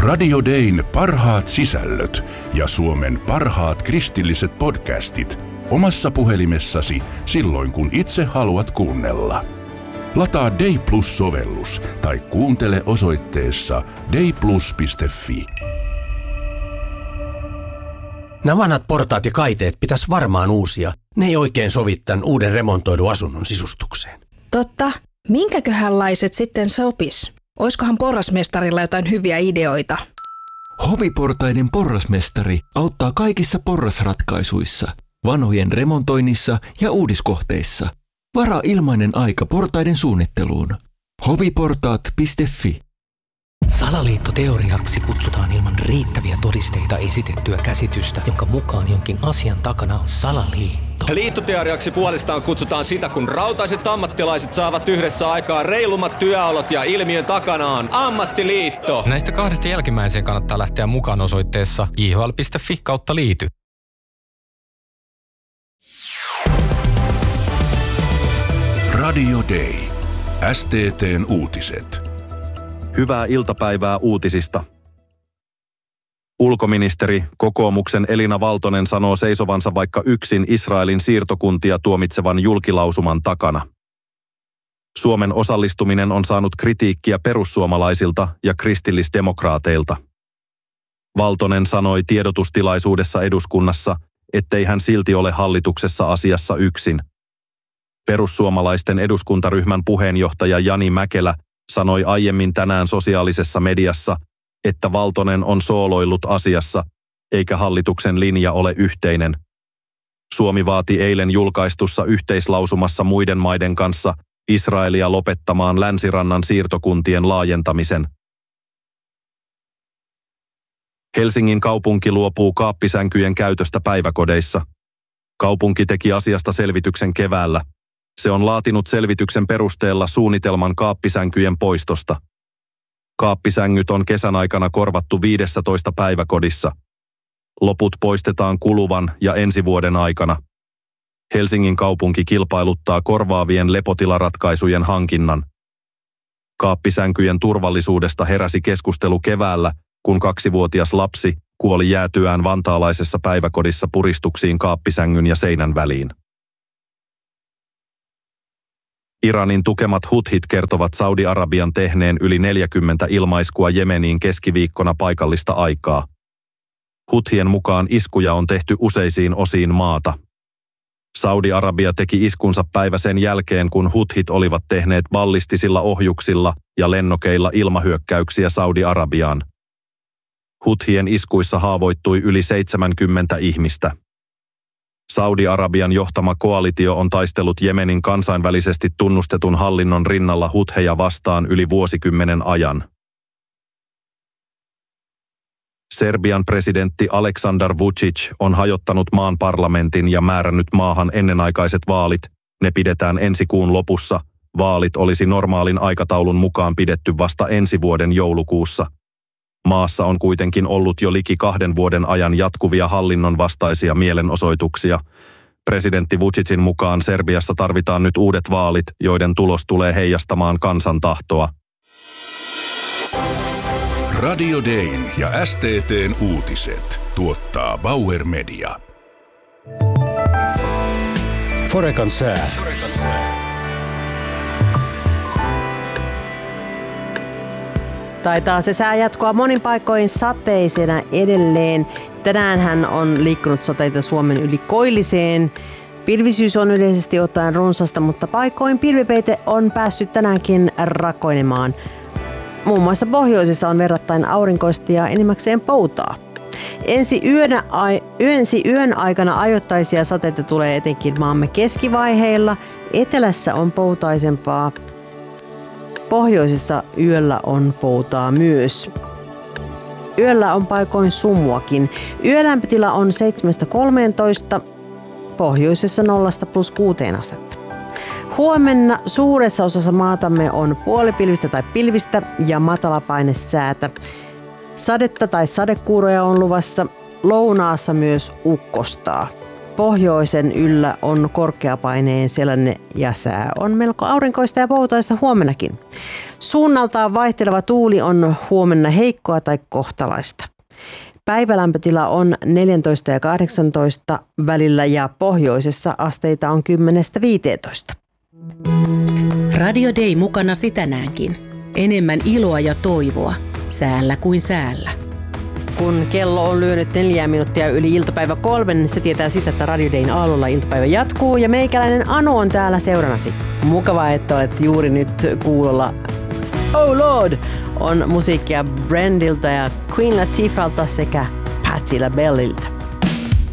Radio Dayn parhaat sisällöt ja Suomen parhaat kristilliset podcastit omassa puhelimessasi silloin, kun itse haluat kuunnella. Lataa Day Plus-sovellus tai kuuntele osoitteessa dayplus.fi. Nämä vanhat portaat ja kaiteet pitäisi varmaan uusia. Ne ei oikein sovi tämän uuden remontoidun asunnon sisustukseen. Totta. Minkäköhänlaiset sitten sopis? Oiskohan porrasmestarilla jotain hyviä ideoita? Hoviportaiden porrasmestari auttaa kaikissa porrasratkaisuissa, vanhojen remontoinnissa ja uudiskohteissa. Varaa ilmainen aika portaiden suunnitteluun. hoviportaat.fi. Salaliittoteoriaksi kutsutaan ilman riittäviä todisteita esitettyä käsitystä, jonka mukaan jonkin asian takana on salaliitto. Liittoteoriaksi puolestaan kutsutaan sitä, kun rautaiset ammattilaiset saavat yhdessä aikaa reilummat työolot ja ilmiön takana on ammattiliitto. Näistä kahdesta jälkimmäiseen kannattaa lähteä mukaan osoitteessa jhl.fi/liity. Radio Day. STT:n uutiset. Hyvää iltapäivää uutisista. Ulkoministeri, kokoomuksen Elina Valtonen sanoo seisovansa vaikka yksin Israelin siirtokuntia tuomitsevan julkilausuman takana. Suomen osallistuminen on saanut kritiikkiä perussuomalaisilta ja kristillisdemokraateilta. Valtonen sanoi tiedotustilaisuudessa eduskunnassa, ettei hän silti ole hallituksessa asiassa yksin. Perussuomalaisten eduskuntaryhmän puheenjohtaja Jani Mäkelä sanoi aiemmin tänään sosiaalisessa mediassa, että Valtonen on sooloillut asiassa, eikä hallituksen linja ole yhteinen. Suomi vaati eilen julkaistussa yhteislausumassa muiden maiden kanssa Israelia lopettamaan länsirannan siirtokuntien laajentamisen. Helsingin kaupunki luopuu kaappisänkyjen käytöstä päiväkodeissa. Kaupunki teki asiasta selvityksen keväällä. Se on laatinut selvityksen perusteella suunnitelman kaappisänkyjen poistosta. Kaappisängyt on kesän aikana korvattu 15 päiväkodissa. Loput poistetaan kuluvan ja ensi vuoden aikana. Helsingin kaupunki kilpailuttaa korvaavien lepotilaratkaisujen hankinnan. Kaappisänkyjen turvallisuudesta heräsi keskustelu keväällä, kun 2-vuotias lapsi kuoli jäätyään vantaalaisessa päiväkodissa puristuksiin kaappisängyn ja seinän väliin. Iranin tukemat huthit kertovat Saudi-Arabian tehneen yli 40 ilmaiskua Jemeniin keskiviikkona paikallista aikaa. Huthien mukaan iskuja on tehty useisiin osiin maata. Saudi-Arabia teki iskunsa päivä sen jälkeen, kun huthit olivat tehneet ballistisilla ohjuksilla ja lennokeilla ilmahyökkäyksiä Saudi-Arabiaan. Huthien iskuissa haavoittui yli 70 ihmistä. Saudi-Arabian johtama koalitio on taistellut Jemenin kansainvälisesti tunnustetun hallinnon rinnalla hutheja vastaan yli vuosikymmenen ajan. Serbian presidentti Aleksandar Vučić on hajottanut maan parlamentin ja määrännyt maahan ennenaikaiset vaalit. Ne pidetään ensi kuun lopussa. Vaalit olisi normaalin aikataulun mukaan pidetty vasta ensi vuoden joulukuussa. Maassa on kuitenkin ollut jo liki 2 vuoden ajan jatkuvia hallinnon vastaisia mielenosoituksia. Presidentti Vučićin mukaan Serbiassa tarvitaan nyt uudet vaalit, joiden tulos tulee heijastamaan kansan tahtoa. Radio Dayn ja STT:n uutiset tuottaa Bauer Media. Forekan sää. Taitaa se sää jatkoa monin paikoin sateisena edelleen. Tänäänhän on liikkunut sateita Suomen yli koilliseen. Pilvisyys on yleisesti ottaen runsasta, mutta paikoin pilvipeite on päässyt tänäänkin rakoilemaan. Muun muassa pohjoisessa on verrattain aurinkoista ja enimmäkseen poutaa. Ensi yön aikana ajoittaisia sateita tulee etenkin maamme keskivaiheilla. Etelässä on poutaisempaa. Pohjoisessa yöllä on poutaa myös. Yöllä on paikoin sumuakin. Yölämpötila on 7–13, pohjoisessa 0–6 astetta. Huomenna suuressa osassa maatamme on puolipilvistä tai pilvistä ja matalapainesäätä. Sadetta tai sadekuuroja on luvassa, lounaassa myös ukkostaa. pohjoisen yllä on korkeapaineen selänne ja sää on melko aurinkoista ja poutaista huomennakin. Suunnaltaan vaihteleva tuuli on huomenna heikkoa tai kohtalaista. Päivälämpötila on 14 ja 18 välillä ja pohjoisessa asteita on 10-15. Radio Day mukanasi tänäänkin. Enemmän iloa ja toivoa, säällä kuin säällä. Kun kello on lyönyt 4 minuuttia yli iltapäivä 3, niin se tietää sitä, että Radio Dayn aallolla iltapäivä jatkuu ja meikäläinen Anu on täällä seurannasi. Mukavaa, että olet juuri nyt kuulolla. Oh Lord! On musiikkia Brandilta ja Queen Latifalta sekä Patti LaBelleilta.